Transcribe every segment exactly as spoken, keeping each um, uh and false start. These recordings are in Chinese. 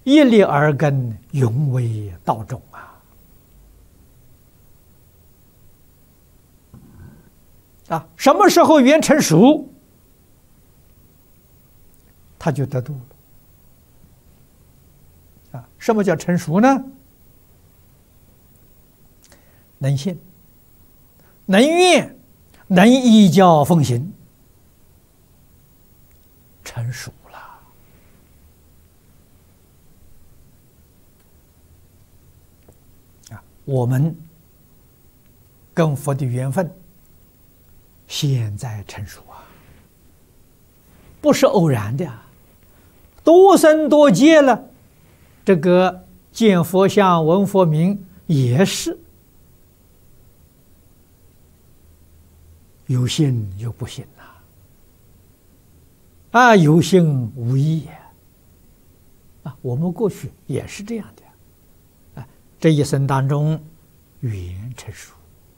一粒耳根，永为道种啊！啊，什么时候缘成熟，他就得度了。啊，什么叫成熟呢？能信，能愿，能依教奉行，成熟了。啊，我们跟佛的缘分现在成熟啊，不是偶然的啊，多生多劫了，这个见佛像、闻佛名也是。有信有不信呐，啊，有信无义啊！我们过去也是这样的，啊，这一生当中缘成熟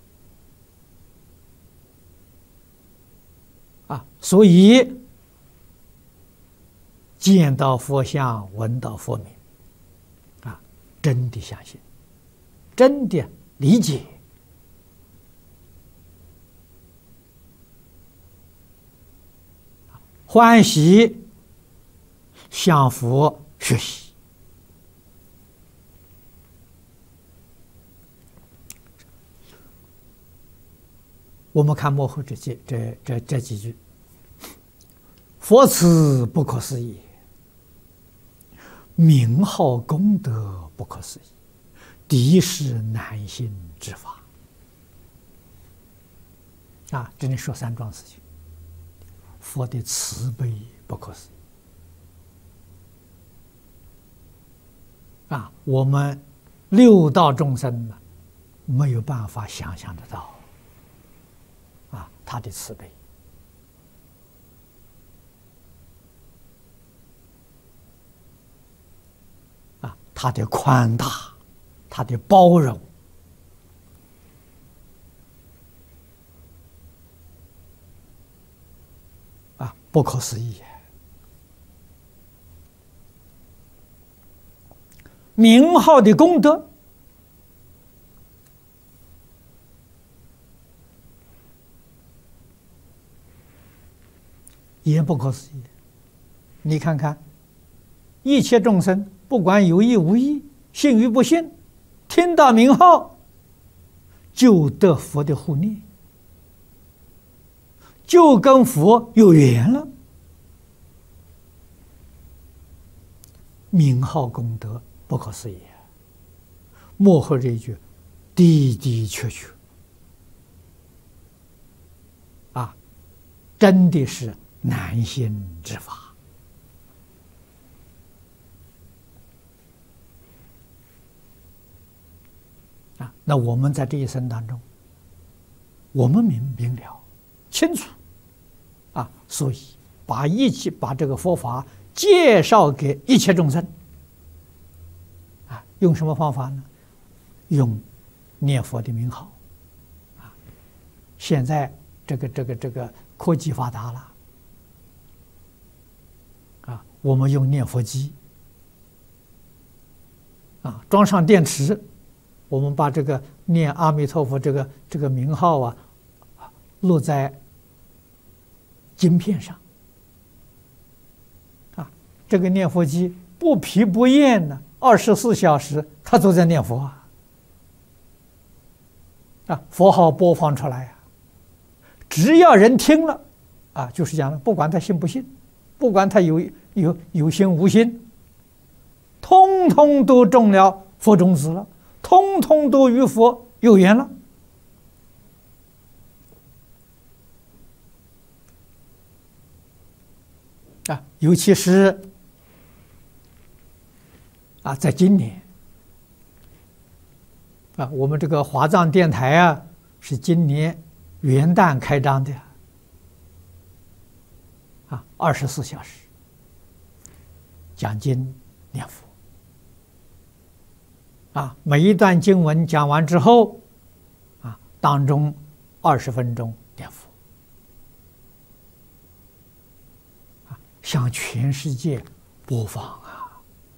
啊，所以见到佛像、闻到佛名，啊，真的相信，真的理解。欢喜向佛学习，我们看幕后这几这这这几句：佛慈不可思议，名号功德不可思议，敌是难信之法。啊，这里说三桩事情。佛的慈悲不可思议啊！我们六道众生呢，没有办法想象得到啊，他的慈悲啊，他的宽大，他的包容。啊，不可思议！名号的功德，也不可思议。你看看，一切众生，不管有意无意，信与不信，听到名号，就得佛的护念。就跟佛有缘了，名号功德不可思议。幕后这一句，的的确确，啊，真的是难信之法。啊，那我们在这一生当中，我们明明了清楚。啊，所以把一切把这个佛法介绍给一切众生，啊，用什么方法呢？用念佛的名号，啊，现在这个这个这个科技发达了，啊，我们用念佛机，啊，装上电池，我们把这个念阿弥陀佛这个这个名号啊，录在晶片上，啊，这个念佛机不疲不厌呢，二十四小时它都在念佛啊，啊，佛号播放出来啊，只要人听了，啊，就是讲了，不管他信不信，不管他有有有心无心，通通都中了佛种子了，通通都与佛有缘了。啊，尤其是啊，在今年啊，我们这个华藏电台啊，是今年元旦开张的啊，二十四小时讲经念佛啊，每一段经文讲完之后啊，当中二十分钟念佛。向全世界播放啊！